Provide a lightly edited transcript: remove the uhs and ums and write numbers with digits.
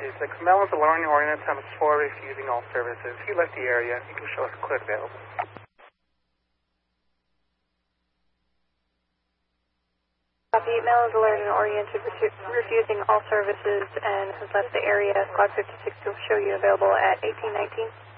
56. Mel is alarming oriented, times 4, refusing all services. He left the area. You can show us clear available. Copy. Mel is alerted and oriented, refusing all services and has left the area. Squad 56 will show you available at 1819.